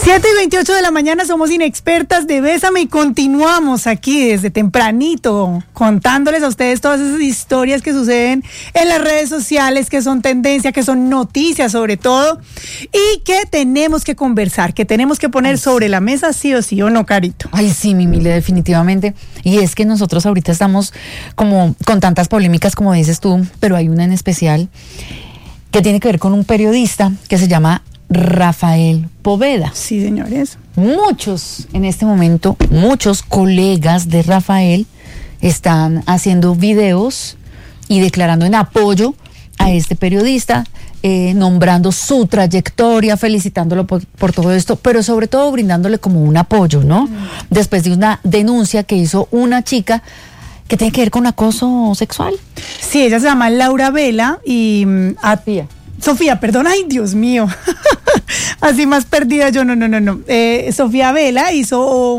7:28 de la mañana, somos Inexpertas de Bésame y continuamos aquí desde tempranito contándoles a ustedes todas esas historias que suceden en las redes sociales, que son tendencia, que son noticias sobre todo, y que tenemos que conversar, que tenemos que poner sobre la mesa sí o sí, ¿o no, Carito? Ay, sí, Mimile, definitivamente. Y es que nosotros ahorita estamos como con tantas polémicas como dices tú, pero hay una en especial que tiene que ver con un periodista que se llama Rafael Poveda. Sí, señores. Muchos, en este momento, muchos colegas de Rafael están haciendo videos y declarando en apoyo a este periodista, nombrando su trayectoria, felicitándolo por todo esto, pero sobre todo brindándole como un apoyo, ¿no? Después de una denuncia que hizo una chica que tiene que ver con acoso sexual. Sí, ella se llama Laura Vela y... Sofía, perdón, ay, Dios mío, así más perdida yo, no. Sofía Vela hizo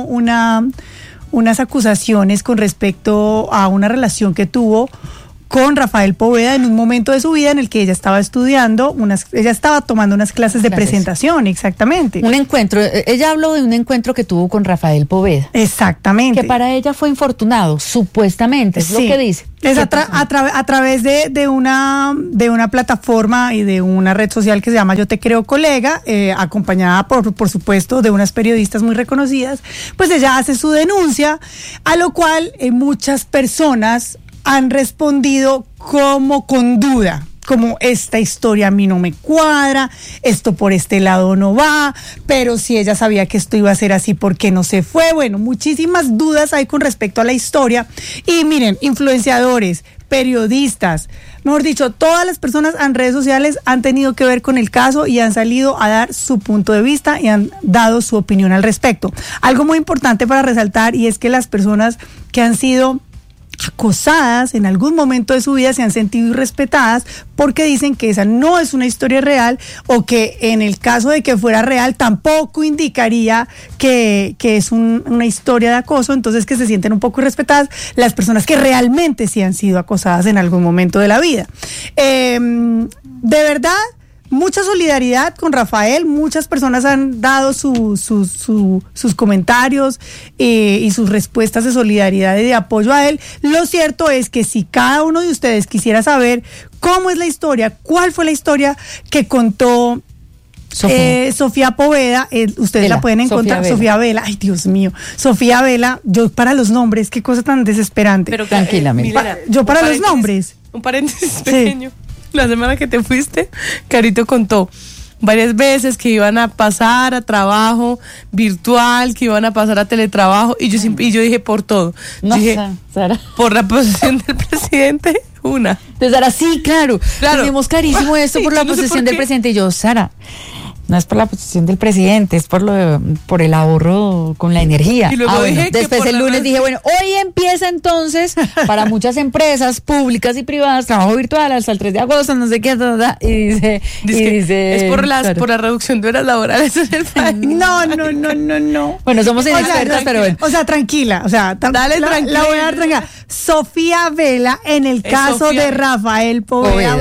unas acusaciones con respecto a una relación que tuvo con Rafael Poveda en un momento de su vida en el que ella estaba estudiando, ella estaba tomando unas clases de presentación, exactamente. Un encuentro, ella habló de un encuentro que tuvo con Rafael Poveda. Exactamente. Que para ella fue infortunado, supuestamente, es sí, lo que dice. Es a través de una plataforma y de una red social que se llama Yo Te Creo Colega, acompañada por supuesto de unas periodistas muy reconocidas, pues ella hace su denuncia, a lo cual muchas personas han respondido como con duda, como esta historia a mí no me cuadra, esto por este lado no va, pero si ella sabía que esto iba a ser así, ¿por qué no se fue? Bueno, muchísimas dudas hay con respecto a la historia. Y miren, influenciadores, periodistas, mejor dicho, todas las personas en redes sociales han tenido que ver con el caso y han salido a dar su punto de vista y han dado su opinión al respecto. Algo muy importante para resaltar, y es que las personas que han sido acosadas en algún momento de su vida se han sentido irrespetadas porque dicen que esa no es una historia real, o que en el caso de que fuera real tampoco indicaría que es una historia de acoso, entonces que se sienten un poco irrespetadas las personas que realmente sí han sido acosadas en algún momento de la vida. De verdad, mucha solidaridad con Rafael, muchas personas han dado sus comentarios y sus respuestas de solidaridad y de apoyo a él. Lo cierto es que si cada uno de ustedes quisiera saber cómo es la historia, cuál fue la historia que contó Sofía Poveda, ustedes la pueden encontrar, Sofía Vela, ay Dios mío, Sofía Vela, yo para los nombres, qué cosa tan desesperante. Pero tranquilamente. Yo para los nombres. Un paréntesis pequeño. La semana que te fuiste, Carito contó varias veces que iban a pasar a trabajo virtual, que iban a pasar a teletrabajo, y yo dije por todo. No, dije, Sara. Por la posesión del presidente, una. De Sara, sí, claro. Tenemos clarísimo esto por la posesión del presidente. Y yo, Sara, no es por la posesión del presidente, es por el ahorro con la energía. Y luego dije después el lunes dije, bueno, hoy empieza entonces para muchas empresas públicas y privadas trabajo virtual hasta el 3 de agosto, no sé qué, y dice es por la reducción de horas laborales en el país. No. Bueno, somos inexpertas, pero bueno. O sea, tranquila, dale, tranquila. La voy a dar tranquila. Sofía Vela, en el caso de Rafael Poveda,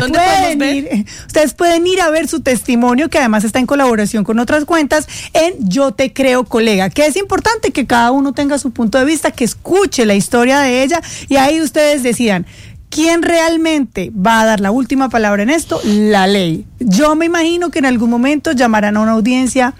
ustedes pueden ir a ver su testimonio, que además está en colaboración con otras cuentas, en Yo Te Creo Colega, que es importante que cada uno tenga su punto de vista, que escuche la historia de ella, y ahí ustedes decidan quién realmente va a dar la última palabra en esto. La ley. Yo me imagino que en algún momento llamarán a una audiencia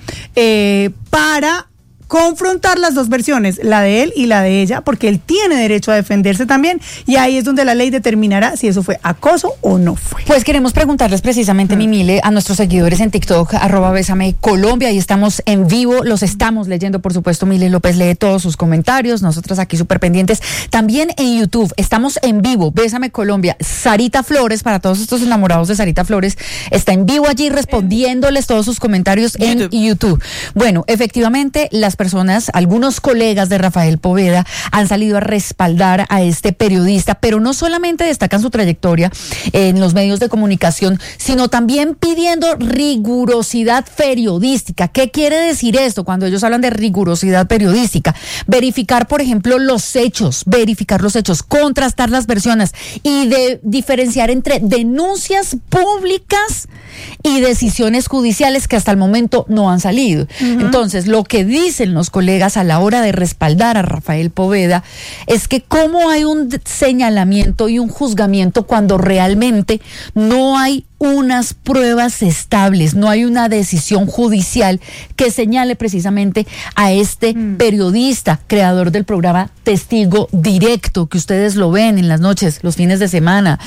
para confrontar las dos versiones, la de él y la de ella, porque él tiene derecho a defenderse también, y ahí es donde la ley determinará si eso fue acoso o no fue. Pues queremos preguntarles precisamente, Mimile, a nuestros seguidores en TikTok, @BésameColombia, ahí estamos en vivo, los estamos leyendo, por supuesto. Mile López lee todos sus comentarios, nosotras aquí súper pendientes. También en YouTube, estamos en vivo, Bésame Colombia. Sarita Flores, para todos estos enamorados de Sarita Flores, está en vivo allí respondiéndoles todos sus comentarios en YouTube. Bueno, efectivamente, las personas, algunos colegas de Rafael Poveda han salido a respaldar a este periodista, pero no solamente destacan su trayectoria en los medios de comunicación, sino también pidiendo rigurosidad periodística. ¿Qué quiere decir esto cuando ellos hablan de rigurosidad periodística? Verificar, por ejemplo, los hechos, contrastar las versiones y de diferenciar entre denuncias públicas y decisiones judiciales que hasta el momento no han salido. Entonces, lo que dicen los colegas a la hora de respaldar a Rafael Poveda es que cómo hay un señalamiento y un juzgamiento cuando realmente no hay unas pruebas estables, no hay una decisión judicial que señale precisamente a este periodista, creador del programa Testigo Directo, que ustedes lo ven en las noches, los fines de semana,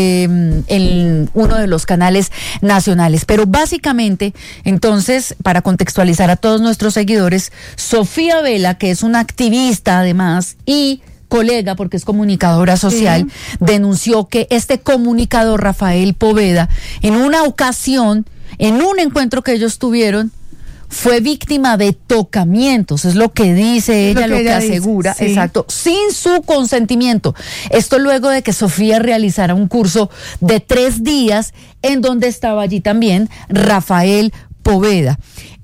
en uno de los canales nacionales. Pero básicamente, entonces, para contextualizar a todos nuestros seguidores, Sofía Vela, que es una activista además y colega, porque es comunicadora social, denunció que este comunicador Rafael Poveda, en una ocasión, en un encuentro que ellos tuvieron, fue víctima de tocamientos, es lo que dice ella, lo que asegura, dice, exacto, sin su consentimiento. Esto luego de que Sofía realizara un curso de 3 días en donde estaba allí también Rafael Poveda.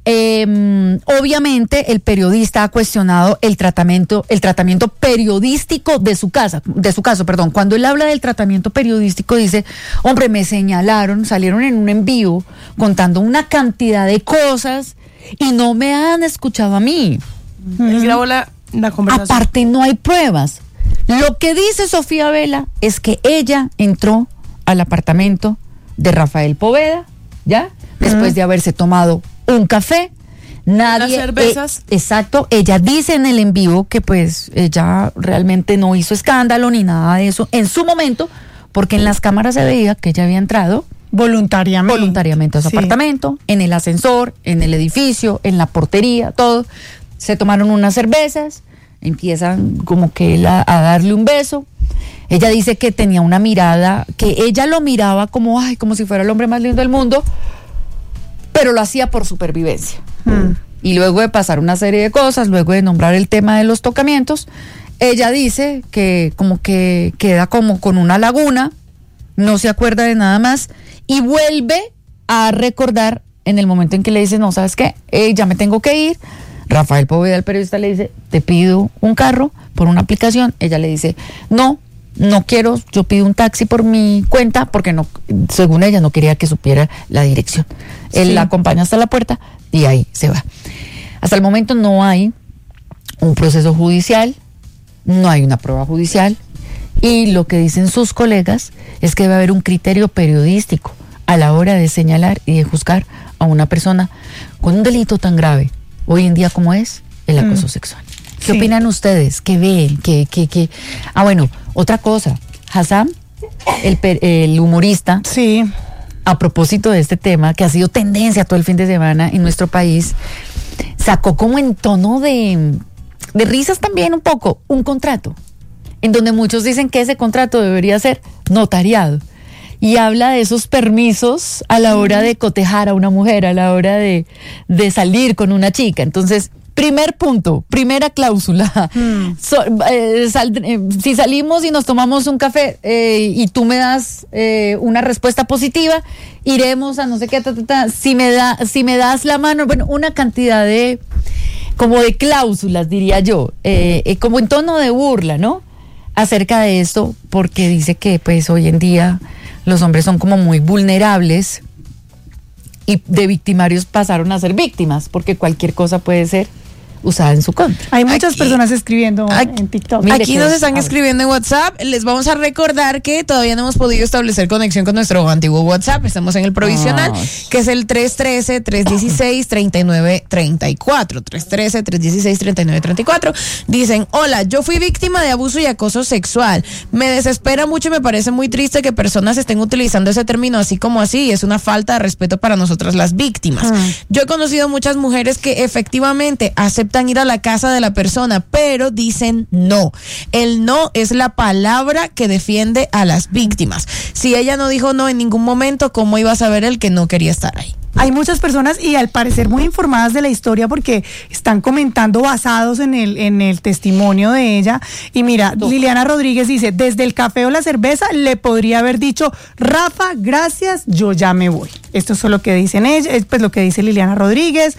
Obviamente el periodista ha cuestionado el tratamiento periodístico de su caso. Cuando él habla del tratamiento periodístico dice, hombre, me señalaron, salieron en un envío contando una cantidad de cosas y no me han escuchado a mí. Él grabó la conversación. Aparte no hay pruebas. Lo que dice Sofía Vela es que ella entró al apartamento de Rafael Poveda, ¿ya? Después de haberse tomado un café, nadie, las cervezas. Exacto, ella dice en el en vivo que pues ella realmente no hizo escándalo ni nada de eso en su momento, porque en las cámaras se veía que ella había entrado voluntariamente a su apartamento, en el ascensor, en el edificio, en la portería, todo. Se tomaron unas cervezas, empiezan como que él a darle un beso. Ella dice que tenía una mirada, que ella lo miraba como, ay, como si fuera el hombre más lindo del mundo, pero lo hacía por supervivencia. Y luego de pasar una serie de cosas, luego de nombrar el tema de los tocamientos, ella dice que como que queda como con una laguna, no se acuerda de nada más, y vuelve a recordar en el momento en que le dice, no, ¿sabes qué? Ya me tengo que ir. Rafael Poveda, el periodista, le dice, te pido un carro por una aplicación. Ella le dice, no quiero, yo pido un taxi por mi cuenta, porque no, según ella, no quería que supiera la dirección. Él la acompaña hasta la puerta y ahí se va. Hasta el momento no hay un proceso judicial, no hay una prueba judicial, y lo que dicen sus colegas es que debe haber un criterio periodístico a la hora de señalar y de juzgar a una persona con un delito tan grave hoy en día como es el acoso sexual. ¿Qué opinan ustedes? ¿Qué ven? Bueno, otra cosa, Hassam, el humorista, a propósito de este tema, que ha sido tendencia todo el fin de semana en nuestro país, sacó como en tono de risas también un poco, un contrato, en donde muchos dicen que ese contrato debería ser notariado. Y habla de esos permisos a la hora de cotejar a una mujer, a la hora de salir con una chica. Entonces, primer punto, primera cláusula. Si salimos y nos tomamos un café y tú me das una respuesta positiva, iremos a no sé qué, si me das la mano, bueno, una cantidad de cláusulas, diría yo, como en tono de burla, ¿no? Acerca de esto, porque dice que pues hoy en día los hombres son como muy vulnerables y de victimarios pasaron a ser víctimas, porque cualquier cosa puede ser usada en su contra. Hay muchas personas escribiendo en TikTok. Aquí nos están escribiendo en WhatsApp. Les vamos a recordar que todavía no hemos podido establecer conexión con nuestro antiguo WhatsApp. Estamos en el provisional, que es el 313-316-3934. 313-316-3934. Dicen, hola, yo fui víctima de abuso y acoso sexual. Me desespera mucho y me parece muy triste que personas estén utilizando ese término así como así. Es una falta de respeto para nosotras las víctimas. Yo he conocido muchas mujeres que efectivamente aceptan ir a la casa de la persona, pero dicen no. El no es la palabra que defiende a las víctimas. Si ella no dijo no en ningún momento, ¿cómo iba a saber él que no quería estar ahí? Hay muchas personas y al parecer muy informadas de la historia porque están comentando basados en el testimonio de ella. Y mira, Liliana Rodríguez dice, desde el café o la cerveza le podría haber dicho, Rafa, gracias, yo ya me voy. Esto es lo que dicen ella, pues lo que dice Liliana Rodríguez.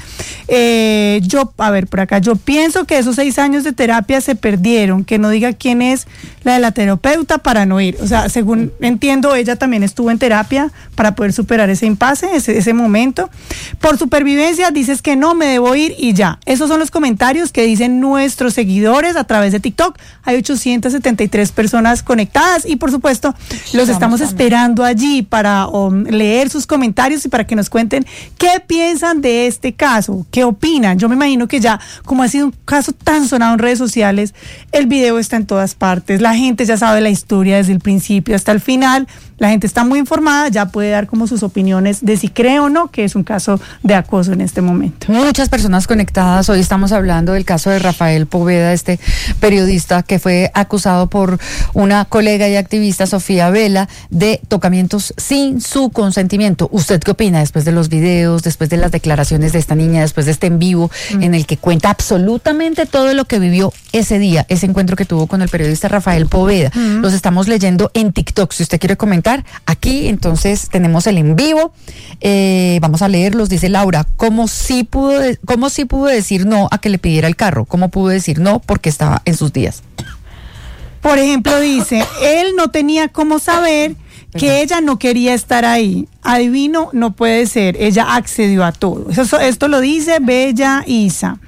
Por acá, yo pienso que esos 6 años de terapia se perdieron, que no diga quién es la de la terapeuta para no ir. O sea, según entiendo, ella también estuvo en terapia para poder superar ese impasse, ese momento. Por supervivencia, dices que no, me debo ir y ya. Esos son los comentarios que dicen nuestros seguidores a través de TikTok. Hay 873 personas conectadas y por supuesto los estamos esperando allí para leer sus comentarios y para que nos cuenten qué piensan de este caso, qué opinan. Yo me imagino que ya, como ha sido un caso tan sonado en redes sociales, el video está en todas partes, la gente ya sabe la historia desde el principio hasta el final, la gente está muy informada, ya puede dar como sus opiniones de si cree o no que es un caso de acoso en este momento. Muchas personas conectadas. Hoy estamos hablando del caso de Rafael Poveda, este periodista que fue acusado por una colega y activista, Sofía Vela, de tocamientos sin su consentimiento. ¿Usted qué opina después de los videos, después de las declaraciones de esta niña, después de este en vivo en el que cuenta absolutamente todo lo que vivió ese día, ese encuentro que tuvo con el periodista Rafael Poveda? Los estamos leyendo en TikTok. Si usted quiere comentar aquí, entonces tenemos el en vivo. Vamos a leerlos. Dice Laura, ¿cómo sí pudo decir no a que le pidiera el carro? ¿Cómo pudo decir no? Porque estaba en sus días. Por ejemplo, dice, él no tenía cómo saber que ella no quería estar ahí. Adivino, no puede ser. Ella accedió a todo. Esto lo dice Bella Isa.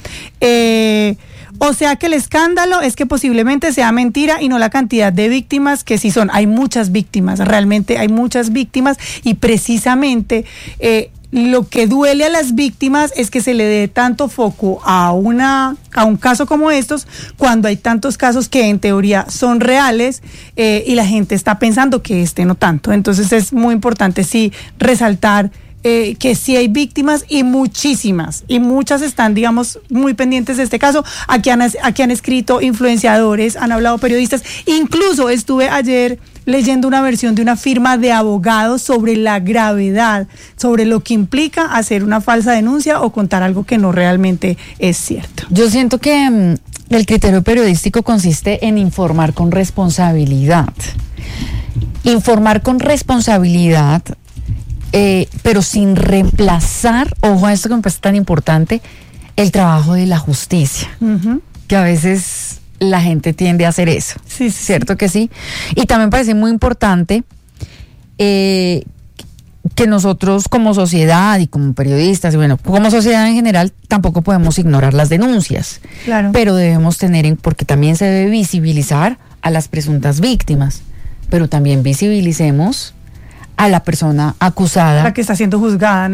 O sea que el escándalo es que posiblemente sea mentira y no la cantidad de víctimas que sí son. Hay muchas víctimas, realmente hay muchas víctimas y precisamente lo que duele a las víctimas es que se le dé tanto foco a un caso como estos cuando hay tantos casos que en teoría son reales y la gente está pensando que no tanto. Entonces es muy importante sí resaltar que sí hay víctimas y muchísimas, y muchas están, digamos, muy pendientes de este caso. Aquí han escrito influenciadores, han hablado periodistas, incluso estuve ayer leyendo una versión de una firma de abogados sobre la gravedad, sobre lo que implica hacer una falsa denuncia o contar algo que no realmente es cierto. Yo siento que el criterio periodístico consiste en informar con responsabilidad. Informar con responsabilidad, pero sin reemplazar, ojo a esto que me parece tan importante, el trabajo de la justicia, que a veces la gente tiende a hacer eso, sí. ¿Cierto que sí? Y también parece muy importante que nosotros como sociedad y como periodistas, y bueno, como sociedad en general, tampoco podemos ignorar las denuncias, claro. Pero debemos porque también se debe visibilizar a las presuntas víctimas, pero también visibilicemos a la persona acusada, la que está siendo juzgada,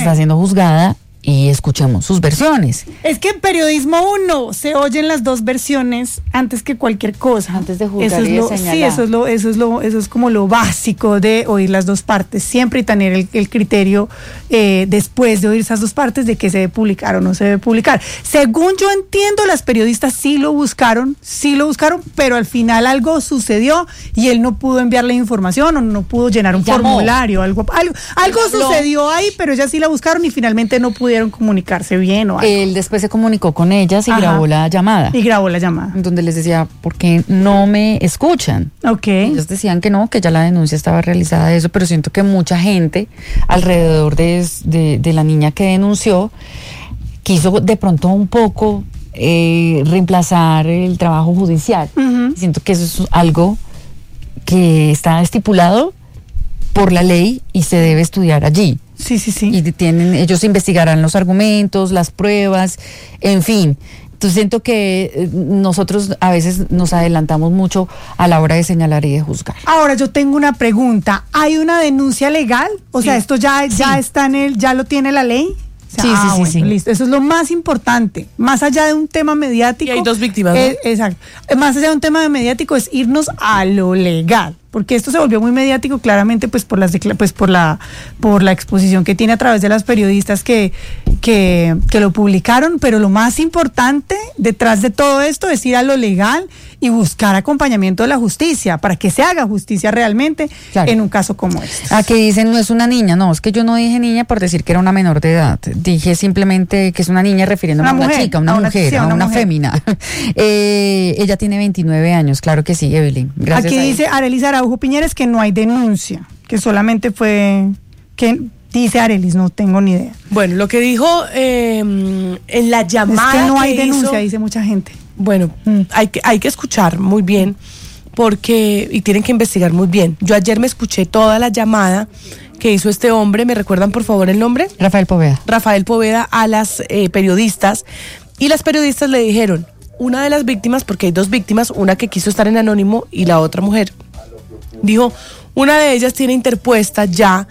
y escuchemos sus versiones. Es que en periodismo se oyen las dos versiones antes que cualquier cosa. Antes de juzgar y de señalar. Sí, eso es como lo básico de oír las dos partes siempre y tener el criterio después de oír esas dos partes de que se debe publicar o no se debe publicar. Según yo entiendo, las periodistas sí lo buscaron, pero al final algo sucedió y él no pudo enviar la información o no pudo llenar un formulario, algo sucedió ahí, pero ellas sí la buscaron y finalmente no pudieron comunicarse bien o algo. Él después se comunicó con ellas y grabó la llamada. Donde les decía, ¿por qué no me escuchan? Okay. Ellos decían que no, que ya la denuncia estaba realizada de eso, pero siento que mucha gente alrededor de la niña que denunció quiso de pronto un poco reemplazar el trabajo judicial. Siento que eso es algo que está estipulado por la ley y se debe estudiar allí. Sí. Y ellos investigarán los argumentos, las pruebas, en fin. Entonces siento que nosotros a veces nos adelantamos mucho a la hora de señalar y de juzgar. Ahora yo tengo una pregunta. ¿Hay una denuncia legal? O sea, esto ya está ya lo tiene la ley. O sea, sí. Listo. Eso es lo más importante. Más allá de un tema mediático. Y hay dos víctimas, ¿no? Exacto. Más allá de un tema mediático es irnos a lo legal. Porque esto se volvió muy mediático claramente por la exposición que tiene a través de las periodistas que que lo publicaron, pero lo más importante detrás de todo esto es ir a lo legal y buscar acompañamiento de la justicia para que se haga justicia realmente en un caso como este. Aquí dicen no es una niña, no, es que yo no dije niña por decir que era una menor de edad, dije simplemente que es una niña refiriéndome a una chica, una mujer, a una fémina. Ella tiene 29 años, claro que sí, Evelyn. Gracias. Aquí dice Arelis Araujo Piñeres que no hay denuncia, que solamente fue que dice Arelis, no tengo ni idea. Bueno, lo que dijo en la llamada es que no hay denuncia, hizo, dice mucha gente. Bueno, hay que escuchar muy bien y tienen que investigar muy bien. Yo ayer me escuché toda la llamada que hizo este hombre, ¿me recuerdan por favor el nombre? Rafael Poveda a las periodistas, y las periodistas le dijeron, una de las víctimas, porque hay dos víctimas, una que quiso estar en anónimo y la otra mujer, dijo, una de ellas tiene interpuesta ya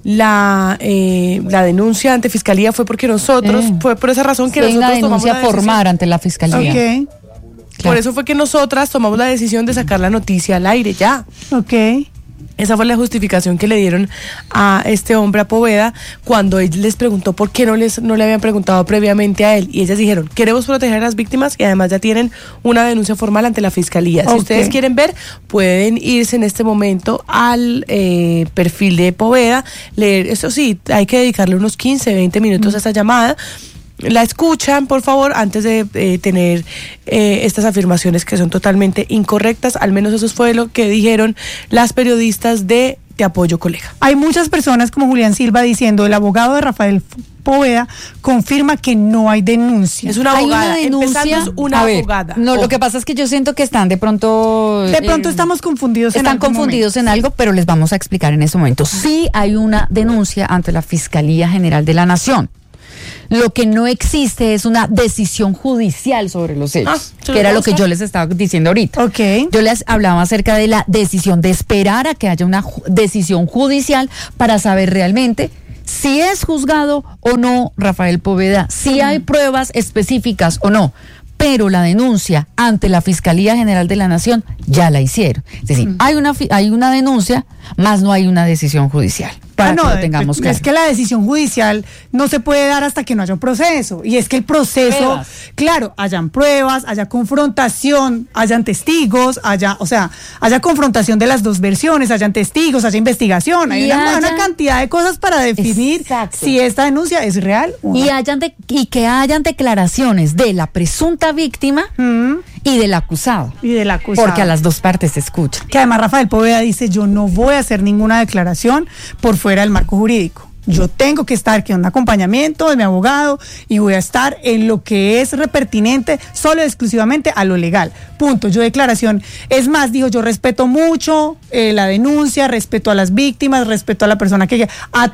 la denuncia ante fiscalía, fue porque nosotros, fue por esa razón que nosotros una tomamos denuncia la decisión. formar ante la fiscalía. Ok. Por eso fue que nosotras tomamos la decisión de sacar la noticia al aire ya. Ok. Esa fue la justificación que le dieron a este hombre, a Poveda, cuando él les preguntó por qué no le habían preguntado previamente a él. Y ellas dijeron, queremos proteger a las víctimas y además ya tienen una denuncia formal ante la fiscalía. Si ustedes quieren ver, pueden irse en este momento al perfil de Poveda, leer, eso sí, hay que dedicarle unos 15, 20 minutos a esa llamada. La escuchan, por favor, antes de tener estas afirmaciones que son totalmente incorrectas. Al menos eso fue lo que dijeron las periodistas de Te Apoyo, Colega. Hay muchas personas como Julián Silva diciendo, el abogado de Rafael Poveda confirma que no hay denuncia. Es una abogada, hay una denuncia, es una abogada. No, lo que pasa es que yo siento que están de pronto... estamos confundidos en algo, pero les vamos a explicar en ese momento. Sí hay una denuncia ante la Fiscalía General de la Nación. Lo que no existe es una decisión judicial sobre los hechos, que era lo que yo les estaba diciendo ahorita. Okay. Yo les hablaba acerca de la decisión de esperar a que haya una decisión judicial para saber realmente si es juzgado o no Rafael Poveda, si hay pruebas específicas o no. Pero la denuncia ante la Fiscalía General de la Nación ya la hicieron. Es decir, hay una denuncia, más no hay una decisión judicial. Para que lo tengamos claro. Es que la decisión judicial no se puede dar hasta que no haya un proceso. Y es que el proceso, claro, hayan pruebas, haya confrontación, hayan testigos, haya confrontación de las dos versiones, hayan testigos, haya investigación. Hay una cantidad de cosas para definir si esta denuncia es real o no. Y que hayan declaraciones de la presunta víctima y del acusado. Porque a las dos partes se escucha. Que además Rafael Poveda dice, yo no voy a hacer ninguna declaración por fuera del marco jurídico. Yo tengo que estar con un acompañamiento de mi abogado y voy a estar en lo que es pertinente solo y exclusivamente a lo legal. Punto. Yo declaración. Es más, dijo, yo respeto mucho la denuncia, respeto a las víctimas, respeto a la persona que... A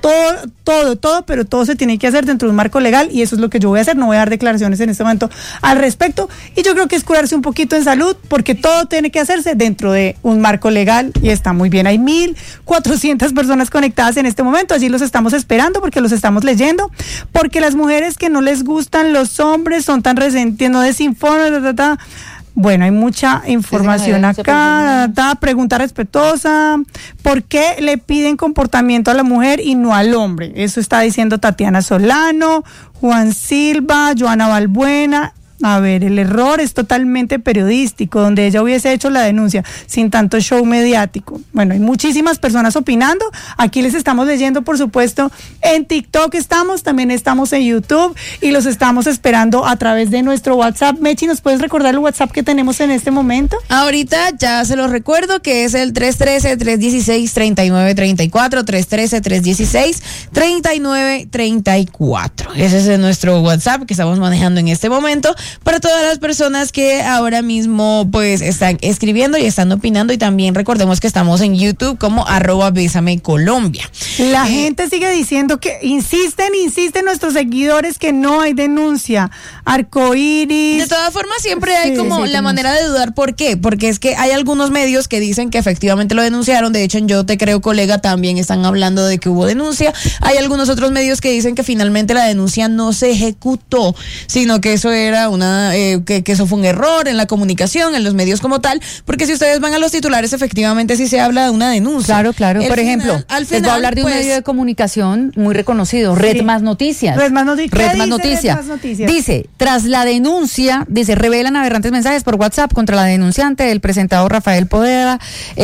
todo, pero todo se tiene que hacer dentro de un marco legal y eso es lo que yo voy a hacer. No voy a dar declaraciones en este momento al respecto. Y yo creo que es curarse un poquito en salud porque todo tiene que hacerse dentro de un marco legal y está muy bien. Hay 1,400 personas conectadas en este momento. Allí los estamos esperando porque los estamos leyendo, porque las mujeres que no les gustan los hombres son tan resentidas, no desinforman, Bueno, hay mucha información acá, pregunta respetuosa, ¿por qué le piden comportamiento a la mujer y no al hombre? Eso está diciendo Tatiana Solano, Juan Silva, Joana Balbuena. A ver, el error es totalmente periodístico, donde ella hubiese hecho la denuncia sin tanto show mediático. Bueno, hay muchísimas personas opinando. Aquí les estamos leyendo, por supuesto, en TikTok también estamos en YouTube y los estamos esperando a través de nuestro WhatsApp. Mechi, ¿nos puedes recordar el WhatsApp que tenemos en este momento? Ahorita ya se los recuerdo que es el 313-316-3934, 313-316-3934. Ese es nuestro WhatsApp que estamos manejando en este momento. Para todas las personas que ahora mismo pues están escribiendo y están opinando, y también recordemos que estamos en YouTube como @BésameColombia. La gente sigue diciendo que insisten nuestros seguidores que no hay denuncia. Arcoiris. De todas formas siempre hay la manera de dudar. ¿Por qué? Porque es que hay algunos medios que dicen que efectivamente lo denunciaron. De hecho, en Yo Te Creo, Colega, también están hablando de que hubo denuncia. Hay algunos otros medios que dicen que finalmente la denuncia no se ejecutó, sino que eso era una que eso fue un error en la comunicación, en los medios como tal, porque si ustedes van a los titulares, efectivamente sí se habla de una denuncia. Claro. Por ejemplo, les voy a hablar de un medio de comunicación muy reconocido, Red Más Noticias. Red Más Noticias. Dice, tras la denuncia, revelan aberrantes mensajes por WhatsApp contra la denunciante, el presentador Rafael Poveda,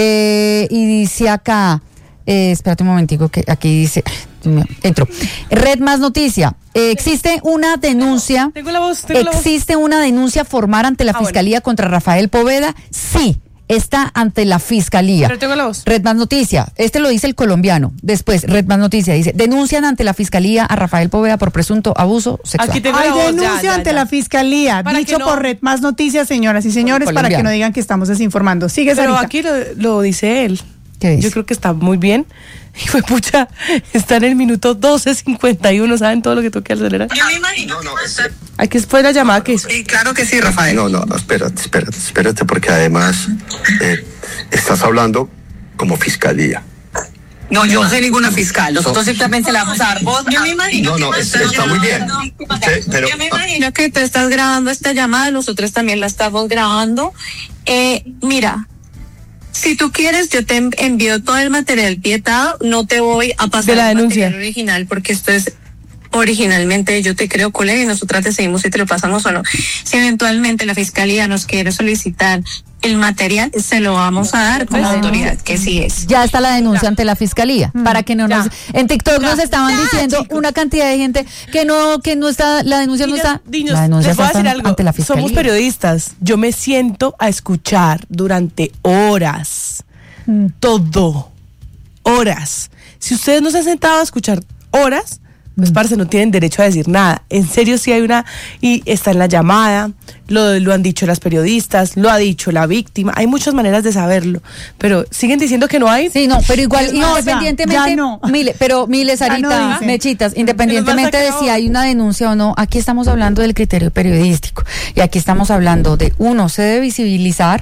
y dice acá, espérate un momentico que aquí dice, entro. Red Más Noticia. Existe una denuncia. Tengo la voz. ¿Existe una denuncia formal ante la Fiscalía contra Rafael Poveda? Sí. Está ante la Fiscalía. Pero tengo la voz. Red Más Noticia, lo dice el colombiano. Después, Red Más Noticia dice, denuncian ante la Fiscalía a Rafael Poveda por presunto abuso sexual. Aquí tengo Hay la voz, denuncia ante la Fiscalía, Para dicho que no- por Red Más Noticias, señoras y señores, para que no digan que estamos desinformando. Sigue, Pero Sarita. aquí lo dice él. ¿Qué dice? Yo creo que está muy bien. Y fue pucha, está en el minuto 12:51, ¿saben todo lo que tengo que acelerar? Yo me imagino. Aquí fue la llamada que hizo. Sí, claro que sí, Rafael. No, espérate, porque además estás hablando como fiscalía. No, yo no soy ninguna fiscal. Nosotros simplemente le vamos a dar voz. Yo me imagino. No, está muy bien. Pero, Yo me imagino que tú estás grabando esta llamada, nosotros también la estamos grabando. Mira, si tú quieres, yo te envío todo el material pietado. No te voy a pasar De la el denuncia. material original porque esto es originalmente Yo Te Creo Colega y nosotras decidimos si te lo pasamos o no. Si eventualmente la fiscalía nos quiere solicitar el material, se lo vamos a dar como autoridad, que sí es. Ya está la denuncia ante la Fiscalía, para que no Ya. nos... En TikTok nos estaban diciendo chicos. una cantidad de gente que no está, la denuncia no está... Niños, la denuncia les voy a está decir algo. ante la Fiscalía. Somos periodistas. Yo me siento a escuchar durante horas. Todo. Horas. Si ustedes no se han sentado a escuchar horas, pues parce, no tienen derecho a decir nada. En serio, sí hay una, y está en la llamada, lo han dicho las periodistas, lo ha dicho la víctima, hay muchas maneras de saberlo, pero siguen diciendo que no hay. Sí, no, pero igual, No, independientemente, ya no. Mile, Sarita, dicen. Mechitas, independientemente de si hay una denuncia o no, aquí estamos hablando del criterio periodístico, y aquí estamos hablando de, uno, se debe visibilizar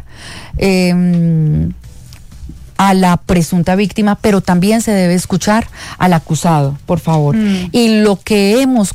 a la presunta víctima, pero también se debe escuchar al acusado, por favor. Y lo que hemos